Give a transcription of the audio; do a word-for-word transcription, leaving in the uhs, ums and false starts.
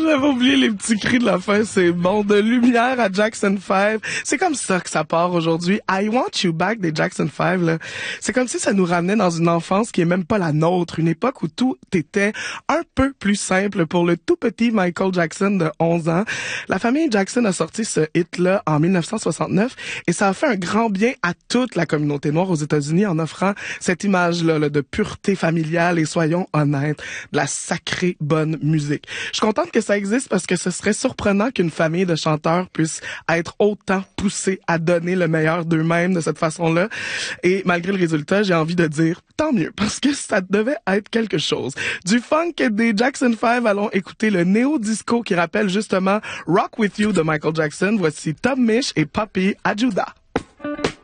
j'avais oublié les petits cris de la fin, c'est bon. De Lumière à Jackson five. C'est comme ça que ça part aujourd'hui. I Want You Back des Jackson five, là. C'est comme si ça nous ramenait dans une enfance qui est même pas la nôtre. Une époque où tout était un peu plus simple pour le tout petit Michael Jackson de onze ans. La famille Jackson a sorti ce hit-là en dix-neuf cent soixante-neuf et ça a fait un grand bien à toute la communauté noire aux États-Unis en offrant cette image-là là, de pureté familiale et soyons honnêtes, de la sacrée bonne musique. Je suis contente que ça existe parce que ce serait surprenant qu'une famille de chanteurs puisse être autant poussée à donner le meilleur d'eux-mêmes de cette façon-là. Et malgré le résultat, j'ai envie de dire tant mieux parce que ça devait être quelque chose. Du funk des Jackson five, allons écouter le néo-disco qui rappelle justement Rock With You de Michael Jackson. Voici Tom Misch et Papi Adjuda.